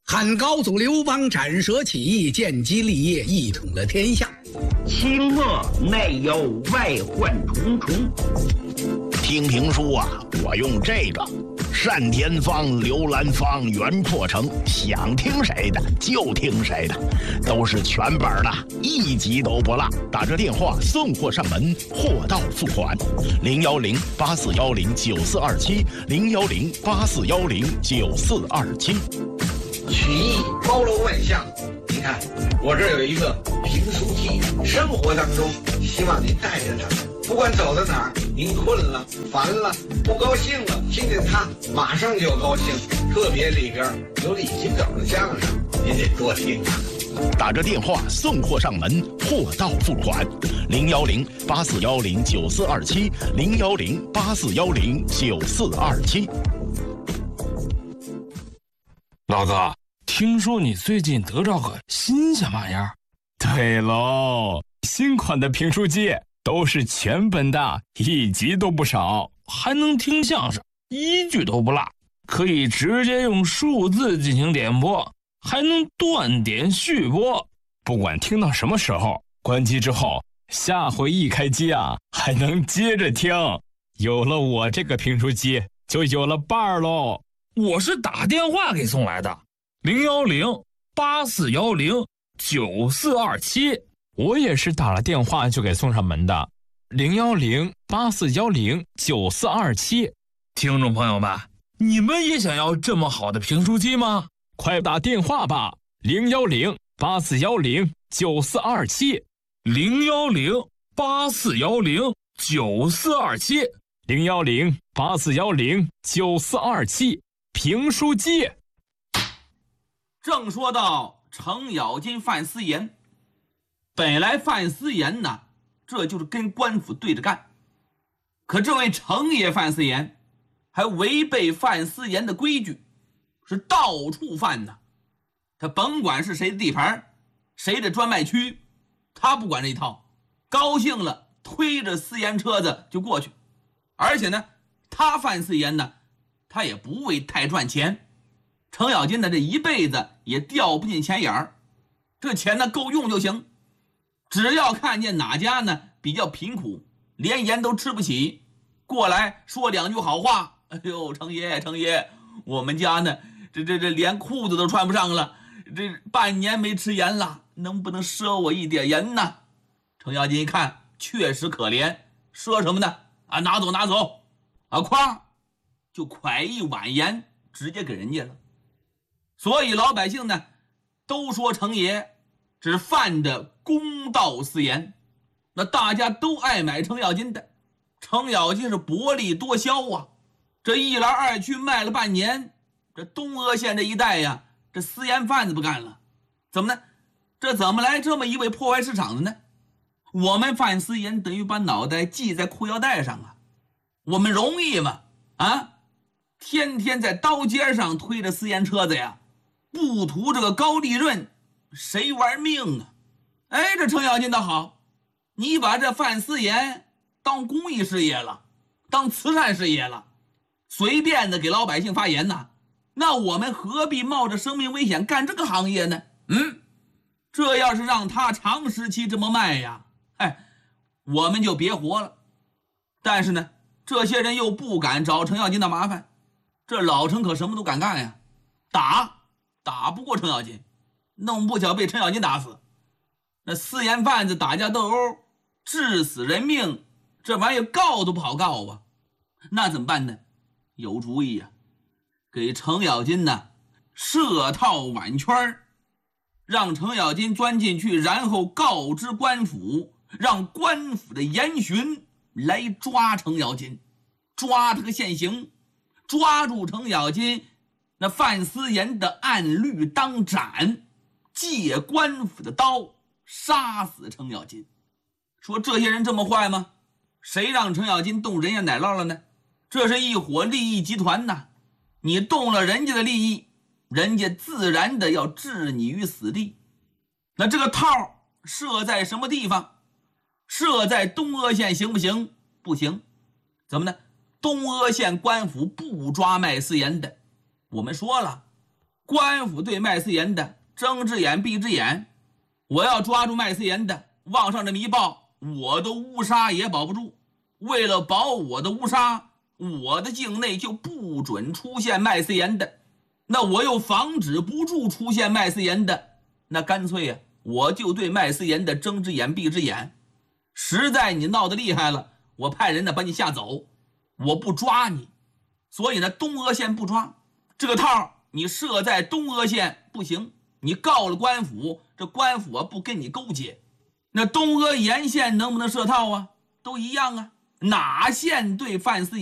汉高祖刘邦斩蛇起义，建基立业，一统了天下。 清末内忧外患重重。 听评书啊，我用这个单田芳、刘兰芳、袁阔成，想听谁的就听谁的，都是全本的，一集都不落。打这电话送货上门，货到付款。010-8410-9427，010-8410-9427。 曲艺包罗万象，你看我这有一个评书记，生活当中希望您带着他，不管走到哪儿，您困了、烦了、不高兴了，听见他马上就高兴。特别里边有李金斗的相声，您得多听啊。 打着电话送货上门，货到付款。010-8410-9427，010-8410-9427。 老哥，听说你最近得着个新鲜玩意儿？ 对喽，新款的评书机都是全本的，一集都不少， 还能听相声，一句都不落，可以直接用数字进行点播，还能断点续播。 不管听到什么时候，关机之后，下回一开机啊，还能接着听。有了我这个评书机，就有了伴儿喽。 我是打电话给送来的，010-8410-9427。 我也是打了电话就给送上门的，010-8410-9427。 听众朋友们，你们也想要这么好的评书机吗？ 快打电话吧，010-8410-9427。 010-8410-9427。 010-8410-9427。评书机。 正说到程咬金范思言，本来范思言呢，这就是跟官府对着干，可这位程爷范思言还违背范思言的规矩，是到处犯呢。他甭管是谁的地盘，谁的专卖区，他不管这一套，高兴了推着思言车子就过去。而且呢，他范思言呢，他也不为太赚钱，程咬金的这一辈子也掉不进钱眼儿，这钱呢够用就行。只要看见哪家呢比较贫苦，连盐都吃不起，过来说两句好话，哎呦，程爷，我们家呢这连裤子都穿不上了，这半年没吃盐了，能不能赊我一点盐呢？程咬金一看确实可怜，赊什么呢？啊，拿走啊，夸就蒯一碗盐直接给人家了。所以老百姓呢都说程爷只犯的公道私盐，那大家都爱买程咬金的。程咬金是薄利多销啊，这一来二去卖了半年，这东阿县这一带呀，这私盐贩子不干了。怎么呢？这怎么来这么一位破坏市场的呢？我们贩私盐等于把脑袋系在裤腰带上啊，我们容易吗？啊，天天在刀尖上推着私盐车子呀，不图这个高利润，谁玩命啊？哎，这程咬金倒好，你把这贩私盐当公益事业了，当慈善事业了，随便的给老百姓发盐呐，那我们何必冒着生命危险干这个行业呢？这要是让他长时期这么卖呀，我们就别活了。但是呢，这些人又不敢找程咬金的麻烦，这老程可什么都敢干呀，打不过程咬金，弄不巧被程咬金打死。那私盐贩子打架斗殴，致死人命，这玩意告都不好告啊。那怎么办呢？有主意呀，给程咬金呢设套挽圈，让程咬金钻进去，然后告知官府，让官府的严巡来抓程咬金，抓他个现行，抓住程咬金，那范思言的按律当斩，借官府的刀杀死程咬金。说这些人这么坏吗？谁让程咬金动人家奶酪了呢？这是一伙利益集团呐，你动了人家的利益，人家自然的要置你于死地。那这个套设在什么地方？设在东阿县行不行？不行。怎么呢？东阿县官府不抓卖私盐的。我们说了， 官府对麦思言的睁只眼闭只眼，我要抓住麦思言的，往上这么一报，我的乌纱也保不住。为了保我的乌纱，我的境内就不准出现麦思言的，那我又防止不住出现麦思言的，那干脆呀，我就对麦思言的睁只眼闭只眼。实在你闹得厉害了，我派人呢把你吓走，我不抓你。所以呢，东阿县不抓，这个套你设在东阿县不行，你告了官府，这官府不跟你勾结。那东阿沿县能不能设套啊？都一样啊，哪县对范思